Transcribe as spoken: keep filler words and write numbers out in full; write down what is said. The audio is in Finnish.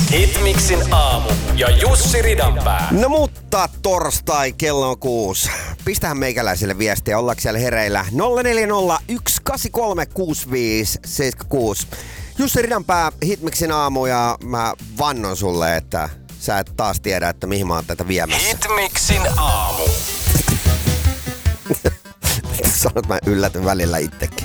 Hitmixin aamu ja Jussi Ridanpää. No mutta torstai kello on kuusi. Pistähän meikäläiselle viestiä, ollaanko siellä hereillä. nolla neljä nolla yksi kahdeksan kolme kuusi viisi seitsemän kuusi. Jussi Ridanpää, Hitmixin aamu, ja mä vannon sulle, että sä et taas tiedä, että mihin mä oon tätä viemässä. Hitmixin aamu. Sanot, mä yllätyn välillä itsekin.